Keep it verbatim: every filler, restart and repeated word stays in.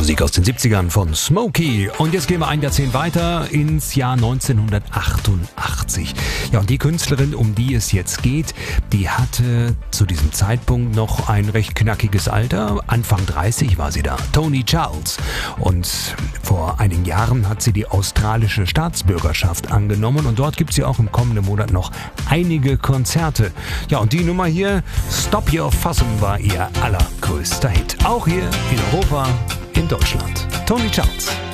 Musik aus den siebzigern von Smokey. Und jetzt gehen wir ein Jahrzehnt weiter ins Jahr neunzehnhundertachtundachtzig. Ja, und die Künstlerin, um die es jetzt geht, die hatte zu diesem Zeitpunkt noch ein recht knackiges Alter. Anfang dreißig war sie da. Toni Charles. Und vor einigen Jahren hat sie die australische Staatsbürgerschaft angenommen. Und dort gibt sie auch im kommenden Monat noch einige Konzerte. Ja, und die Nummer hier, Stop Your Fussing, war ihr allergrößter Hit. Auch hier in Europa, in Deutschland. Toni Charles.